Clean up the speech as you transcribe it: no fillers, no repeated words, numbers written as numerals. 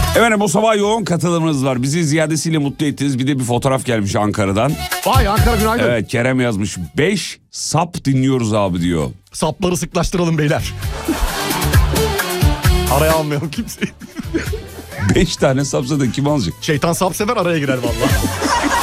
Efendim o sabah yoğun katılımınız var. Bizi ziyadesiyle mutlu ettiniz. Bir de bir fotoğraf gelmiş Ankara'dan. Vay Ankara günaydın. Evet, Kerem yazmış. 5 sap dinliyoruz abi diyor. Sapları sıklaştıralım beyler. Araya almayalım kimseyi. 5 tane sapsa da kim alacak? Şeytan sap sever, araya girer vallahi.